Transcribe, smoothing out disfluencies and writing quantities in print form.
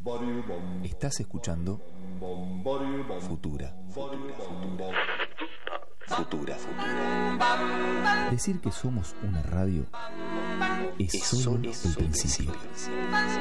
Estás escuchando Futura. Decir que somos una radio es solo el principio.